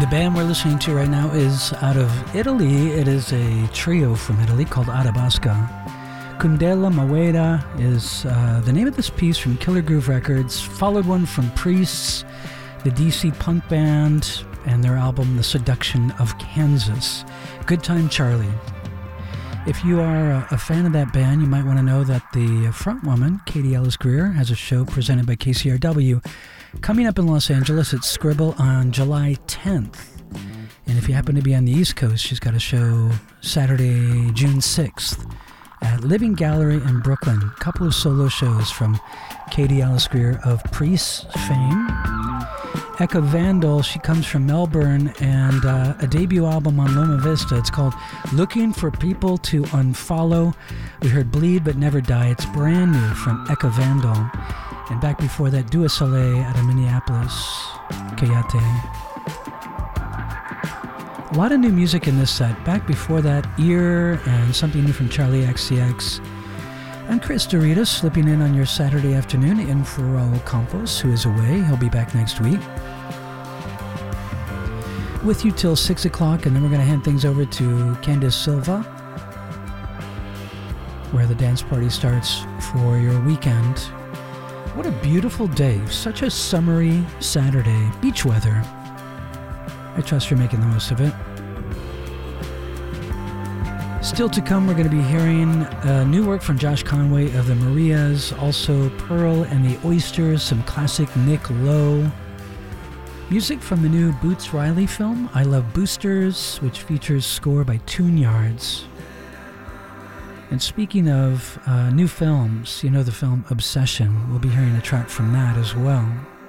The band we're listening to right now is out of Italy. It is a trio from Italy called Arabasca. Cundela Maweda is the name of this piece from Killer Groove Records, followed one from Priests, the DC punk band, and their album The Seduction of Kansas. Good Time Charlie. If you are a fan of that band, you might want to know that the frontwoman, Katie Ellis Greer, has a show presented by KCRW coming up in Los Angeles at Scribble on July 10th. And if you happen to be on the East Coast, she's got a show Saturday, June 6th at Living Gallery in Brooklyn. A couple of solo shows from Katie Ellis Greer of Priests fame. Eka Vandal, she comes from Melbourne, and a debut album on Loma Vista. It's called Looking for People to Unfollow. We heard Bleed But Never Die. It's brand new from Eka Vandal. And back before that, Dua Soleil out of Minneapolis, Kayate. A lot of new music in this set. Back before that, Ear and something new from Charlie XCX. I'm Chris Doritas, slipping in on your Saturday afternoon in for Raul Campos, who is away. He'll be back next week. With you till 6 o'clock, and then we're going to hand things over to Candace Silva, where the dance party starts for your weekend. What a beautiful day. Such a summery Saturday. Beach weather. I trust you're making the most of it. Still to come, we're going to be hearing new work from Josh Conway of the Marias, also Pearl and the Oysters, some classic Nick Lowe. Music from the new Boots Riley film, I Love Boosters, which features score by Tune Yards. And speaking of new films, you know the film Obsession. We'll be hearing a track from that as well.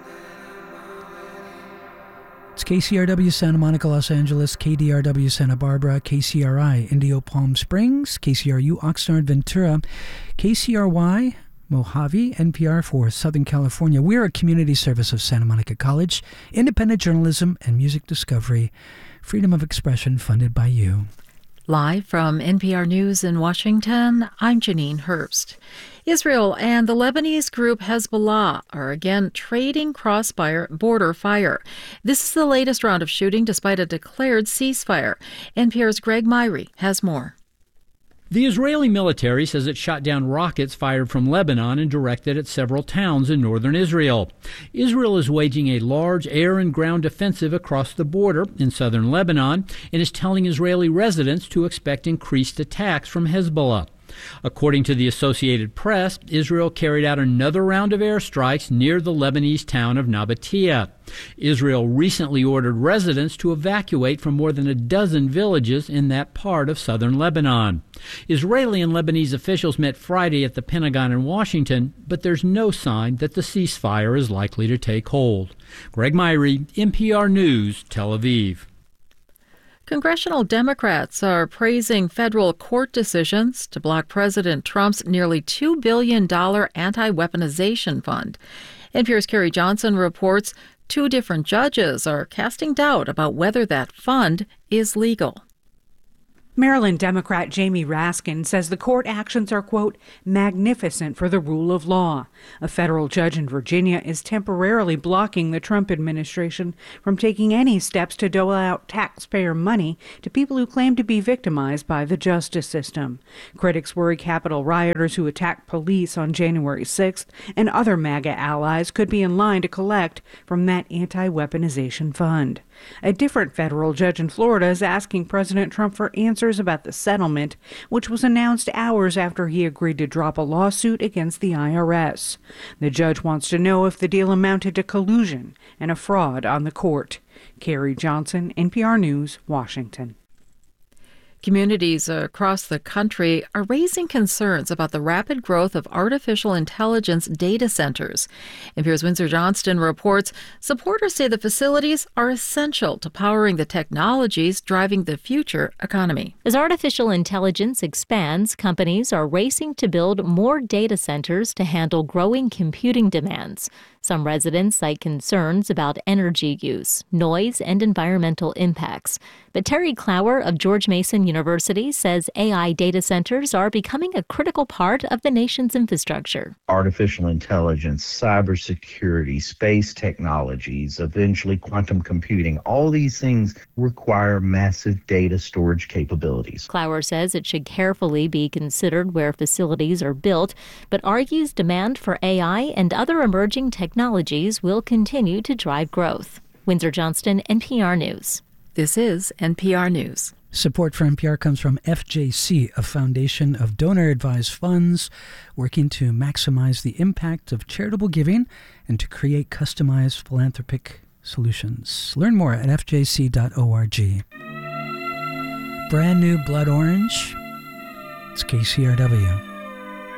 It's KCRW Santa Monica, Los Angeles, KDRW Santa Barbara, KCRI Indio Palm Springs, KCRU Oxnard Ventura, KCRY Mojave, NPR for Southern California. We're a community service of Santa Monica College, independent journalism and music discovery, freedom of expression funded by you. Live from NPR News in Washington, I'm Janine Herbst. Israel and the Lebanese group Hezbollah are again trading cross-border fire. This is the latest round of shooting despite a declared ceasefire. NPR's Greg Myrie has more. The Israeli military says it shot down rockets fired from Lebanon and directed at several towns in northern Israel. Israel is waging a large air and ground offensive across the border in southern Lebanon and is telling Israeli residents to expect increased attacks from Hezbollah. According to the Associated Press, Israel carried out another round of airstrikes near the Lebanese town of Nabatea. Israel recently ordered residents to evacuate from more than a dozen villages in that part of southern Lebanon. Israeli and Lebanese officials met Friday at the Pentagon in Washington, but there's no sign that the ceasefire is likely to take hold. Greg Myrie, NPR News, Tel Aviv. Congressional Democrats are praising federal court decisions to block President Trump's nearly $2 billion anti-weaponization fund. NPR's Carrie Johnson reports 2 different judges are casting doubt about whether that fund is legal. Maryland Democrat Jamie Raskin says the court actions are, quote, magnificent for the rule of law. A federal judge in Virginia is temporarily blocking the Trump administration from taking any steps to dole out taxpayer money to people who claim to be victimized by the justice system. Critics worry Capitol rioters who attacked police on January 6th and other MAGA allies could be in line to collect from that anti-weaponization fund. A different federal judge in Florida is asking President Trump for answers about the settlement, which was announced hours after he agreed to drop a lawsuit against the IRS. The judge wants to know if the deal amounted to collusion and a fraud on the court. Carrie Johnson, NPR News, Washington. Communities across the country are raising concerns about the rapid growth of artificial intelligence data centers. NPR's Windsor Johnston reports supporters say the facilities are essential to powering the technologies driving the future economy. As artificial intelligence expands, companies are racing to build more data centers to handle growing computing demands. Some residents cite concerns about energy use, noise, and environmental impacts. But Terry Clower of George Mason University says AI data centers are becoming a critical part of the nation's infrastructure. Artificial intelligence, cybersecurity, space technologies, eventually quantum computing, all these things require massive data storage capabilities. Clower says it should carefully be considered where facilities are built, but argues demand for AI and other emerging technologies will continue to drive growth. Windsor Johnston, NPR News. This is NPR News. Support for NPR comes from FJC, a foundation of donor-advised funds working to maximize the impact of charitable giving and to create customized philanthropic solutions. Learn more at fjc.org. Brand new Blood Orange. It's KCRW.